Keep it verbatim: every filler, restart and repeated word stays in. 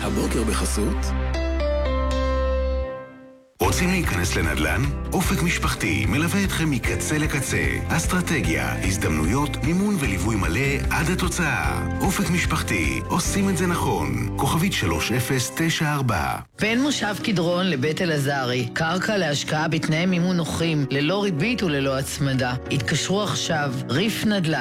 הבוקר בחסות. רוצים להיכנס לנדל"ן? אופק משפחתי מלווה אתכם מקצה לקצה. אסטרטגיה, הזדמנויות, מימון וליווי מלא עד התוצאה. אופק משפחתי, עושים את זה נכון. כוכבית שלוש אפס תשע ארבע. בין מושב קדרון לבית אלעזרי, קרקע להשקעה בתנאי מימון נוחים, ללא ריבית וללא הצמדה. התקשרו עכשיו, ריף נדל"ן.